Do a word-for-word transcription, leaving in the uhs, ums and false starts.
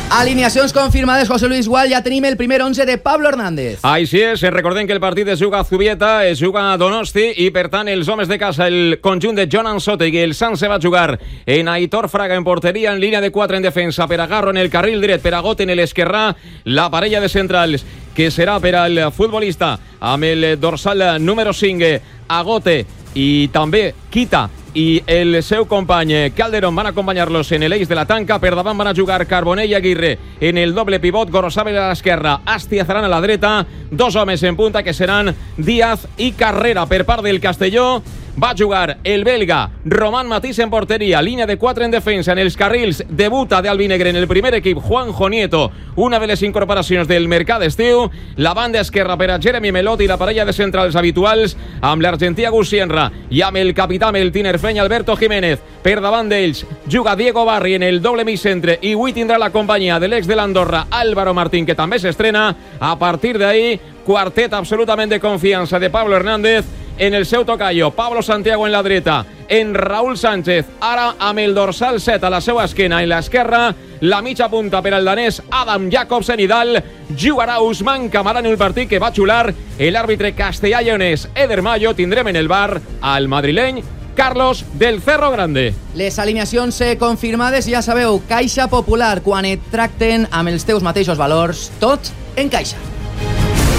Alineacions confirmades, José Luis Gual. Ja tenim el primer onze de Pablo Hernández. Així és, recordem que el partit es juga a Zubieta, es juga a Donosti i per tant els homes de casa, el conjunt de Jon Ansotegui, el Sant se va jugar en Aitor Fraga en porteria, en línia de quatre en defensa per a Garro en el carril dret, per a Gote en l'esquerrà, la parella de centrals que serà per al futbolista amb el dorsal número cinc, Agote, i també Quita i el seu company Calderón van acompanyar-los en l'eix de la tanca. Per davant van a jugar Carbonell i Aguirre en el doble pivot, Gorosabel a l'esquerra, Astiazaran a la dreta, dos homes en punta que seran Díaz i Carrera. Per part del Castelló va jugar el belga Roman Matís en porteria, línia de quatre en defensa. En els carrils debuta de albinegre en el primer equip Juanjo Nieto, una de les incorporacions del mercat d'estiu. La banda esquerra per a Jeremy Melot i la parella de centrals habituals amb l'argentí Agus Sierra i amb el capità amb el tinerfeny Alberto Jiménez. Per davant d'ells juga Diego Barri en el doble mig centre i avui tindrà la companyia de l'ex de l'Andorra Álvaro Martín, que també s'estrena. A partir d'ahí, quartet absolutament de confiança de Pablo Hernández en el seu tocayo, Pablo Santiago en la dreta, en Raúl Sánchez, ara amb el dorsal set a la seva esquena, en l'esquerra, la mitja punta per al danès Adam Jacobsen i dalt jugarà Usman Camará en el partit que va xular l'àrbitre castellà-lleonès Eder Mayo. Tindrem en el bar al madrileny Carlos del Cerro Grande. Les alineacions confirmades, ja sabeu, Caixa Popular, quan et tracten amb els teus mateixos valors, tot en Caixa.